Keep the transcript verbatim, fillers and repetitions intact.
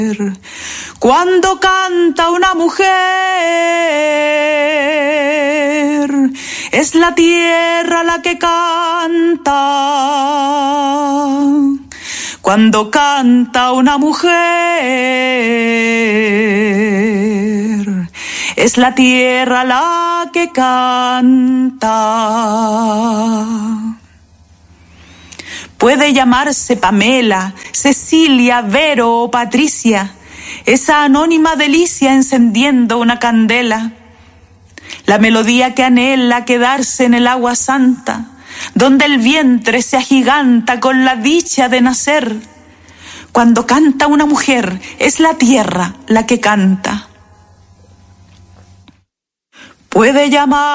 Cuando canta una mujer, es la tierra la que canta. Cuando canta una mujer, es la tierra la que canta. Puede llamarse Pamela, Cecilia, Vero o Patricia, esa anónima delicia encendiendo una candela. La melodía que anhela quedarse en el agua santa, donde el vientre se agiganta con la dicha de nacer. Cuando canta una mujer, es la tierra la que canta. Puede llamar